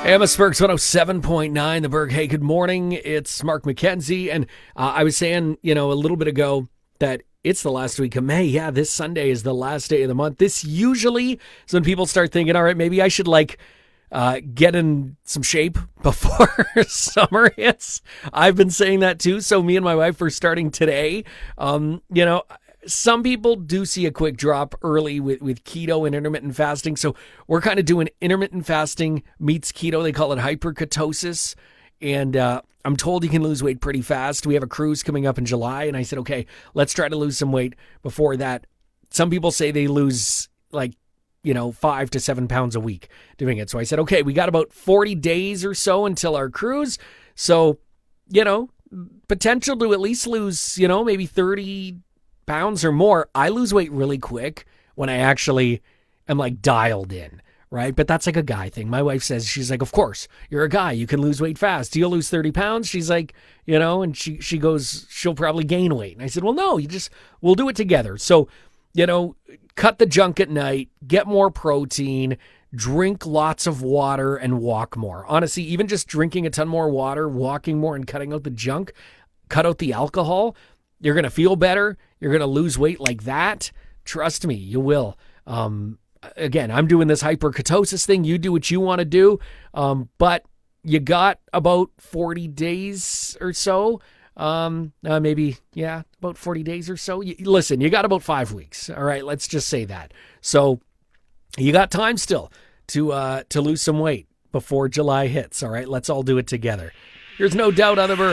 Emma Sparks 107.9, the Berg. Hey, good morning. It's Mark McKenzie. And I was saying, a little bit ago that it's the last week of May. Yeah, this Sunday is the last day of the month. This usually is when people start thinking, all right, maybe I should get in some shape before summer hits. I've been saying that too. So me and my wife are starting today. Some people do see a quick drop early with keto and intermittent fasting. So we're kind of doing intermittent fasting meets keto. They call it hyperketosis. And I'm told you can lose weight pretty fast. We have a cruise coming up in July. And I said, okay, let's try to lose some weight before that. Some people say they lose 5 to 7 pounds a week doing it. So I said, okay, we got about 40 days or so until our cruise. So, potential to at least lose, maybe 30 pounds or more. I lose weight really quick when I actually am dialed in, right? But that's a guy thing. My wife says, she's like, of course, you're a guy. You can lose weight fast. You'll lose 30 pounds. She's like, and she goes, she'll probably gain weight. And I said, well, no, we'll do it together. So, cut the junk at night, get more protein, drink lots of water, and walk more. Honestly, even just drinking a ton more water, walking more, and cutting out the junk, cut out the alcohol, you're going to feel better. You're going to lose weight like that. Trust me, you will. Again, I'm doing this hyperketosis thing. You do what you want to do. But you got about 40 days or so. About 40 days or so. Listen, you got about 5 weeks. All right, let's just say that. So you got time still to lose some weight before July hits. All right, let's all do it together. There's no doubt on the Berg.